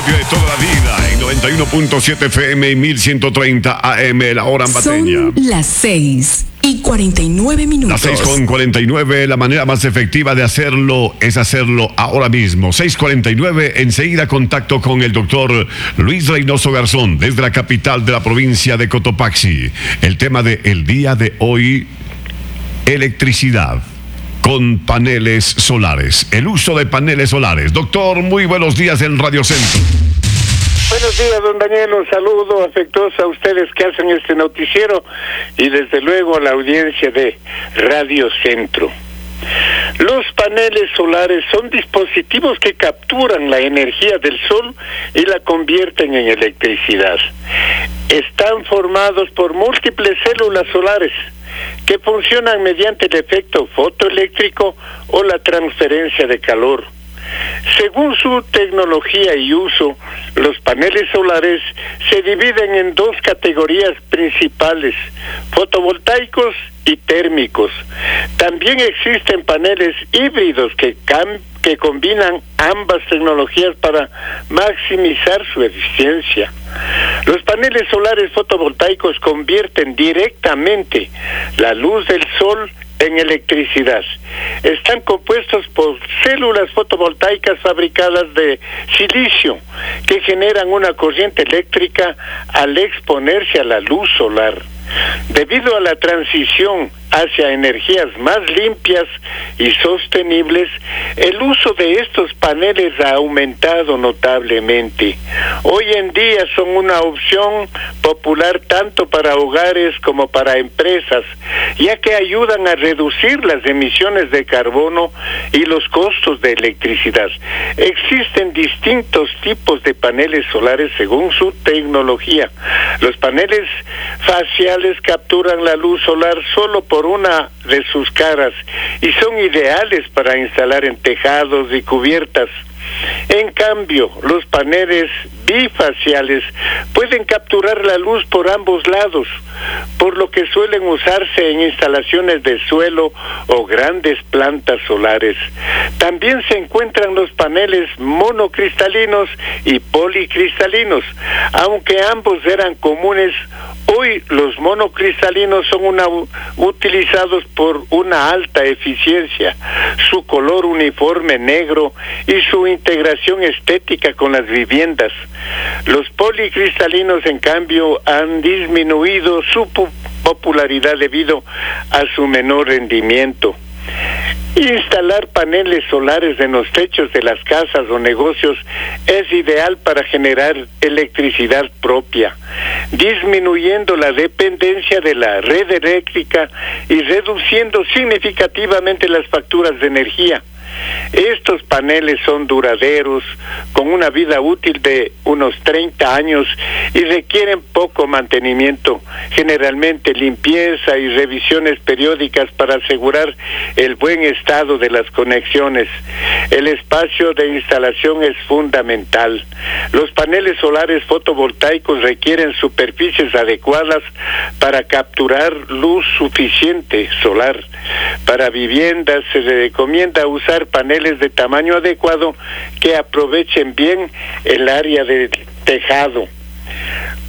radio de toda la vida, en 91.7 FM y 1130 AM, la hora ambateña. Son las 6:49. Las 6:49, la manera más efectiva de hacerlo es hacerlo ahora mismo. 6:49, enseguida contacto con el doctor Luis Reynoso Garzón, desde la capital de la provincia de Cotopaxi. El tema del día de hoy, electricidad con paneles solares, el uso de paneles solares. Doctor, muy buenos días en Radio Centro. Buenos días, don Daniel, un saludo afectuoso a ustedes que hacen este noticiero y desde luego a la audiencia de Radio Centro. Los paneles solares son dispositivos que capturan la energía del sol y la convierten en electricidad. Están formados por múltiples células solares que funcionan mediante el efecto fotoeléctrico o la transferencia de calor. Según su tecnología y uso, los paneles solares se dividen en dos categorías principales: fotovoltaicos y térmicos. También existen paneles híbridos que combinan ambas tecnologías para maximizar su eficiencia. Los paneles solares fotovoltaicos convierten directamente la luz del sol en electricidad. Están compuestos por células fotovoltaicas fabricadas de silicio que generan una corriente eléctrica al exponerse a la luz solar. Debido a la transición hacia energías más limpias y sostenibles, el uso de estos paneles ha aumentado notablemente. Hoy en día son una opción popular tanto para hogares como para empresas, ya que ayudan a reducir las emisiones de carbono y los costos de electricidad. Existen distintos tipos de paneles solares según su tecnología. Los paneles faciales capturan la luz solar solo por una de sus caras y son ideales para instalar en tejados y cubiertas. En cambio, los paneles bifaciales pueden capturar la luz por ambos lados, por lo que suelen usarse en instalaciones de suelo o grandes plantas solares. También se encuentran los paneles monocristalinos y policristalinos. Aunque ambos eran comunes, hoy los monocristalinos son utilizados por una alta eficiencia, su color uniforme negro y su integración estética con las viviendas. Los policristalinos, en cambio, han disminuido su popularidad debido a su menor rendimiento. Instalar paneles solares en los techos de las casas o negocios es ideal para generar electricidad propia, disminuyendo la dependencia de la red eléctrica y reduciendo significativamente las facturas de energía. Estos paneles son duraderos, con una vida útil de unos 30 años y requieren poco mantenimiento, generalmente limpieza y revisiones periódicas para asegurar el buen estado de las conexiones. El espacio de instalación es fundamental. Los paneles solares fotovoltaicos requieren superficies adecuadas para capturar luz suficiente solar. Para viviendas se recomienda usar paneles de tamaño adecuado que aprovechen bien el área de tejado.